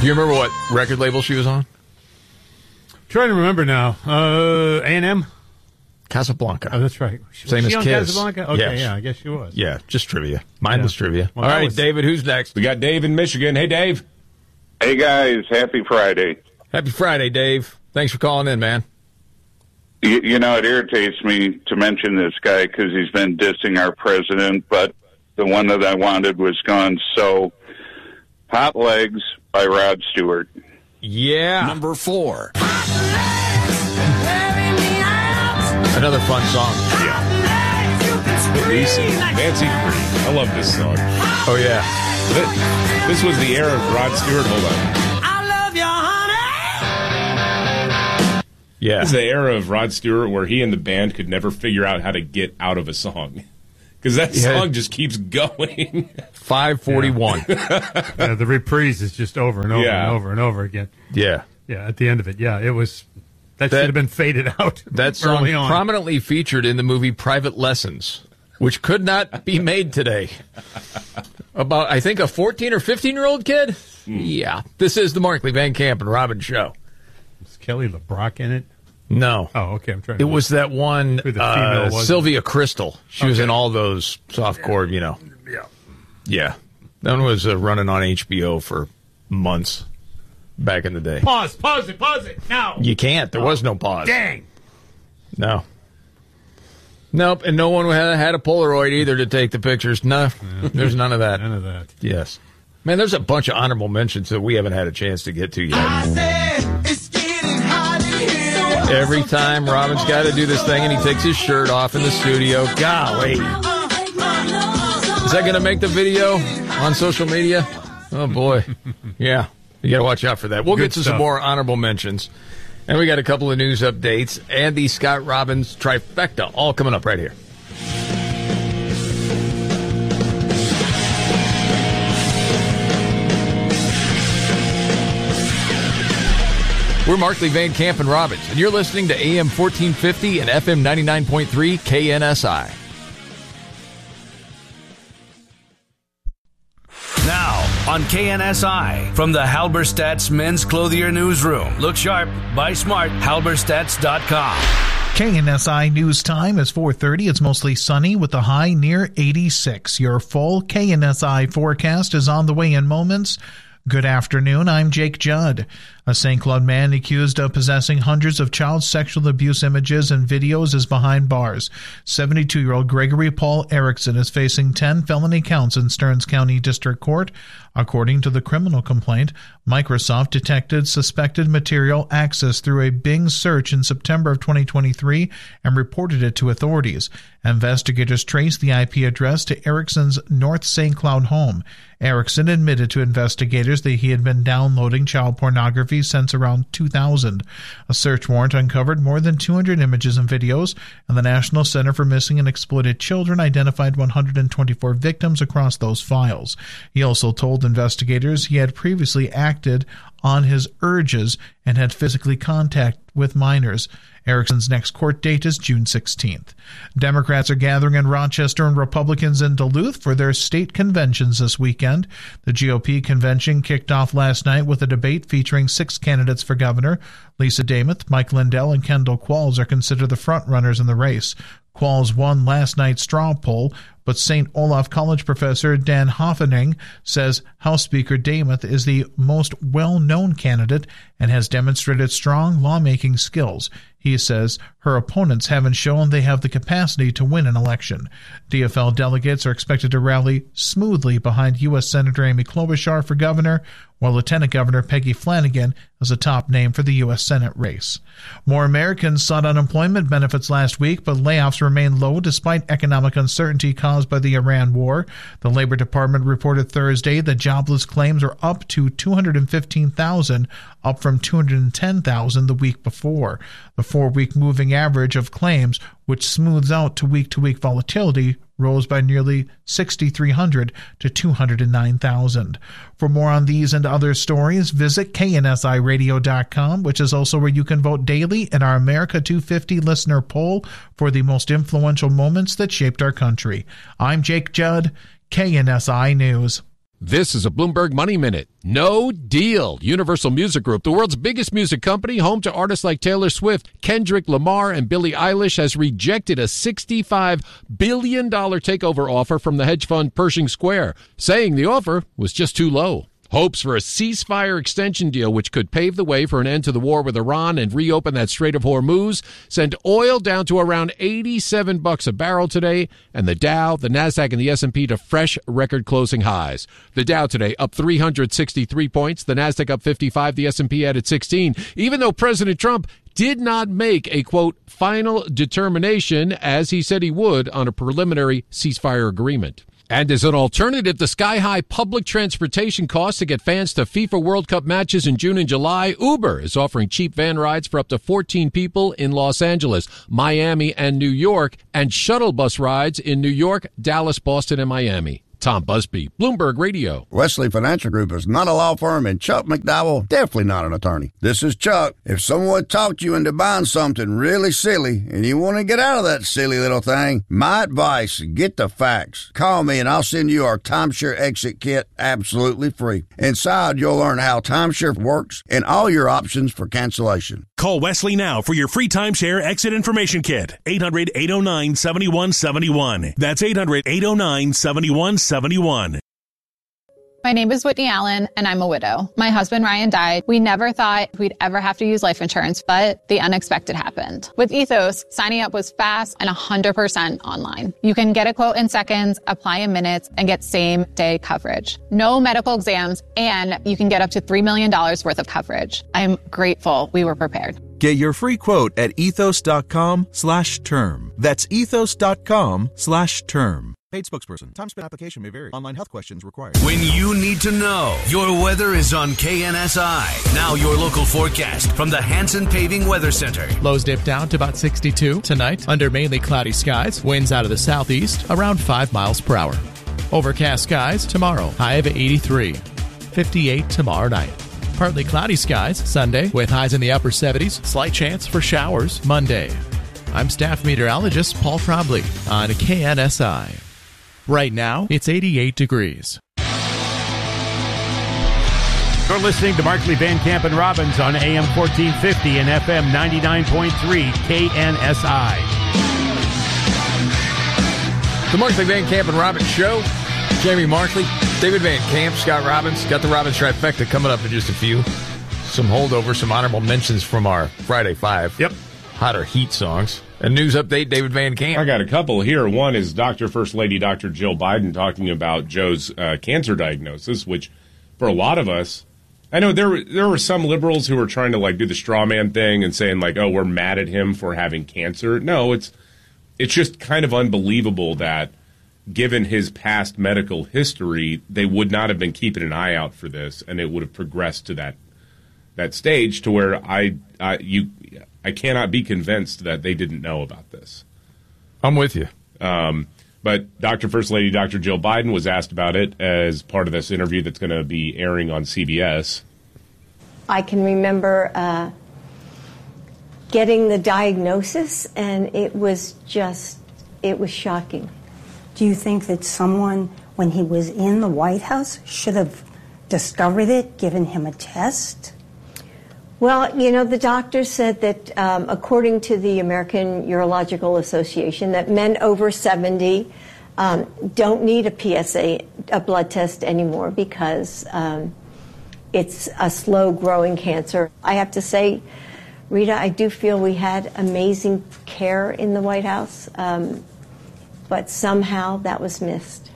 Do you remember what record label she was on? Trying to remember now. A&M? Casablanca. Oh, that's right. Same was she as on Kiss. Casablanca? Okay, Yes. yeah, I guess she was. Yeah, just trivia. Mindless trivia. Well, All that right, was- David, who's next? We got Dave in Michigan. Hey, Dave. Hey, guys. Happy Friday. Happy Friday, Dave. Thanks for calling in, man. You know, it irritates me to mention this guy because he's been dissing our president, but the one that I wanted was gone. So, Hot Legs by Rod Stewart. Yeah. Number 4. Another fun song. Lisa, Nancy Green. I love this song. Oh, yeah. This was the era of Rod Stewart. Hold on. Yeah. This is the era of Rod Stewart where he and the band could never figure out how to get out of a song. Because that song just keeps going. 5:41. Yeah, the reprise is just over and over and over and over again. Yeah. Yeah, at the end of it. Yeah, it was. That should have been faded out That song early on. prominently featured in the movie Private Lessons, which could not be made today. About, I think, a 14 or 15-year-old kid? Yeah. This is the Markley, Van Camp, and Robin show. Was Kelly LeBrock in it? No. Oh, okay. I'm trying to It was that one, who the female was. Sylvia Crystal. She was in all those softcore, Yeah. Yeah. That one was running on HBO for months back in the day. Pause it, now. You can't. There was no pause. Dang. No. Nope, and no one had a Polaroid either to take the pictures. No, there's none of that. None of that. Yes. Man, there's a bunch of honorable mentions that we haven't had a chance to get to yet. Every time Robin's got to do this thing and he takes his shirt off in the studio. Golly. Is that going to make the video on social media? Oh, boy. Yeah. You got to watch out for that. We'll Good get to stuff. some more honorable mentions. And we got a couple of news updates and the Scott Robbins trifecta all coming up right here. We're Markley, Van Camp, and Robbins, and you're listening to AM 1450 and FM 99.3 KNSI. Now, on KNSI, from the Halberstadt's Men's Clothier Newsroom. Look sharp, buy smart, halberstadts.com. KNSI News Time is 4:30. It's mostly sunny with a high near 86. Your full KNSI forecast is on the way in moments. Good afternoon. I'm Jake Judd. A St. Cloud man accused of possessing hundreds of child sexual abuse images and videos is behind bars. 72-year-old Gregory Paul Erickson is facing 10 felony counts in Stearns County District Court. According to the criminal complaint, Microsoft detected suspected material access through a Bing search in September of 2023 and reported it to authorities. Investigators traced the IP address to Erickson's North St. Cloud home. Erickson admitted to investigators that he had been downloading child pornography since around 2000. A search warrant uncovered more than 200 images and videos, and the National Center for Missing and Exploited Children identified 124 victims across those files. He also told investigators he had previously acted on his urges and had physically contact with minors. Erickson's next court date is June 16th. Democrats are gathering in Rochester and Republicans in Duluth for their state conventions this weekend. The GOP convention kicked off last night with a debate featuring 6 candidates for governor. Lisa Damath, Mike Lindell, and Kendall Qualls are considered the front-runners in the race. Qualls won last night's straw poll, but St. Olaf College professor Dan Hoffening says House Speaker Damath is the most well-known candidate and has demonstrated strong lawmaking skills. He says her opponents haven't shown they have the capacity to win an election. DFL delegates are expected to rally smoothly behind U.S. Senator Amy Klobuchar for governor, while Lieutenant Governor Peggy Flanagan is a top name for the U.S. Senate race. More Americans sought unemployment benefits last week, but layoffs remain low despite economic uncertainty caused by the Iran war. The Labor Department reported Thursday that jobless claims are up to 215,000, up from 210,000 the week before. The 4-week moving average of claims, which smooths out to week-to-week volatility, rose by nearly 6,300 to 209,000. For more on these and other stories, visit KNSIRadio.com, which is also where you can vote daily in our America 250 listener poll for the most influential moments that shaped our country. I'm Jake Judd, KNSI News. This is a Bloomberg Money Minute. No deal. Universal Music Group, the world's biggest music company, home to artists like Taylor Swift, Kendrick Lamar, and Billie Eilish, has rejected a $65 billion takeover offer from the hedge fund Pershing Square, saying the offer was just too low. Hopes for a ceasefire extension deal, which could pave the way for an end to the war with Iran and reopen that Strait of Hormuz, sent oil down to around $87 a barrel today, and the Dow, the Nasdaq, and the S&P to fresh record closing highs. The Dow today up 363 points, the Nasdaq up 55, the S&P added 16, even though President Trump did not make a, quote, final determination, as he said he would, on a preliminary ceasefire agreement. And as an alternative to sky-high public transportation costs to get fans to FIFA World Cup matches in June and July, Uber is offering cheap van rides for up to 14 people in Los Angeles, Miami, and New York, and shuttle bus rides in New York, Dallas, Boston, and Miami. Tom Busby, Bloomberg Radio. Wesley Financial Group is not a law firm, and Chuck McDowell definitely not an attorney. This is Chuck. If someone talked you into buying something really silly and you want to get out of that silly little thing, my advice, get the facts. Call me and I'll send you our timeshare exit kit absolutely free. Inside, you'll learn how timeshare works and all your options for cancellation. Call Wesley now for your free timeshare exit information kit. 800-809-7171. That's 800-809-7171. My name is Whitney Allen, and I'm a widow. My husband, Ryan, died. We never thought we'd ever have to use life insurance, but the unexpected happened. With Ethos, signing up was fast and 100% online. You can get a quote in seconds, apply in minutes, and get same-day coverage. No medical exams, and you can get up to $3 million worth of coverage. I'm grateful we were prepared. Get your free quote at ethos.com/term. That's ethos.com/term. Paid spokesperson. Time spent application may vary. Online health questions required. When you need to know, your weather is on KNSI. Now your local forecast from the Hanson Paving Weather Center. Lows dip down to about 62 tonight under mainly cloudy skies. Winds out of the southeast around 5 miles per hour. Overcast skies tomorrow. High of 83. 58 tomorrow night. Partly cloudy skies Sunday with highs in the upper 70s. Slight chance for showers Monday. I'm staff meteorologist Paul Trombley on KNSI. Right now, it's 88 degrees. You're listening to Markley, Van Camp, and Robbins on AM 1450 and FM 99.3 KNSI. The Markley, Van Camp, and Robbins Show. Jamie Markley, David Van Camp, Scott Robbins. Got the Robbins trifecta coming up in just a few. Some holdovers, some honorable mentions from our Friday 5. Yep. Hotter heat songs. A news update, David Van Camp. I got a couple here. One is First Lady Dr. Jill Biden talking about Joe's cancer diagnosis, which for a lot of us, I know there were some liberals who were trying to do the straw man thing and saying oh, we're mad at him for having cancer. No, it's just kind of unbelievable that given his past medical history, they would not have been keeping an eye out for this, and it would have progressed to that stage to where I cannot be convinced that they didn't know about this. I'm with you. But First Lady Dr. Jill Biden was asked about it as part of this interview that's going to be airing on CBS. I can remember getting the diagnosis, and it was shocking. Do you think that someone, when he was in the White House, should have discovered it, given him a test? Well, the doctor said that according to the American Urological Association, that men over 70 don't need a PSA, a blood test anymore, because it's a slow-growing cancer. I have to say, Rita, I do feel we had amazing care in the White House, but somehow that was missed.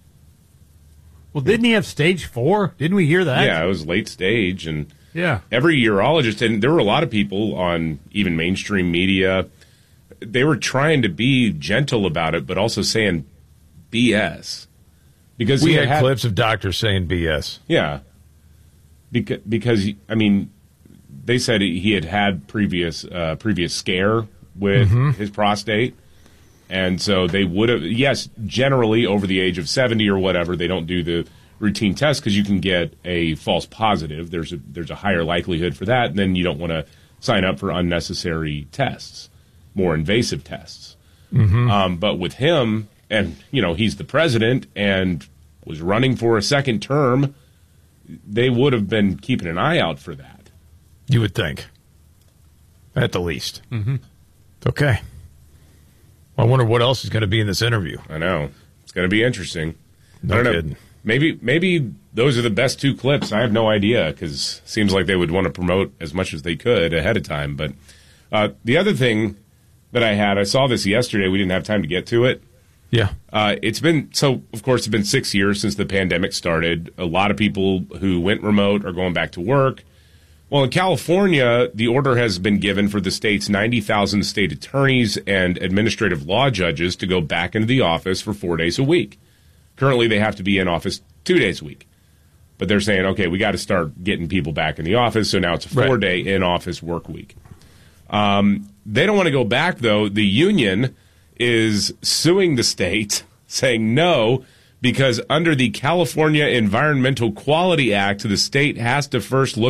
Well, didn't he have stage 4? Didn't we hear that? Yeah, it was late stage, and yeah, every urologist, and there were a lot of people on even mainstream media, they were trying to be gentle about it, but also saying BS. Because we had clips of doctors saying BS. Yeah. Because I mean, they said he had previous scare with his prostate. And so they would have, yes, generally over the age of 70 or whatever, they don't do the routine test because you can get a false positive. There's a higher likelihood for that, and then you don't want to sign up for unnecessary tests, more invasive tests. But with him, and he's the president, and was running for a second term, they would have been keeping an eye out for that. You would think. At the least. Mm-hmm. Okay. Well, I wonder what else is going to be in this interview. I know. It's going to be interesting. No I don't kidding. know. Maybe those are the best two clips. I have no idea, because it seems like they would want to promote as much as they could ahead of time. But the other thing that I saw this yesterday. We didn't have time to get to it. Yeah. Of course, it's been 6 years since the pandemic started. A lot of people who went remote are going back to work. Well, in California, the order has been given for the state's 90,000 state attorneys and administrative law judges to go back into the office for 4 days a week. Currently, they have to be in office 2 days a week. But they're saying, okay, we got to start getting people back in the office, so now it's a 4-day in-office work week. They don't want to go back, though. The union is suing the state, saying no, because under the California Environmental Quality Act, the state has to first look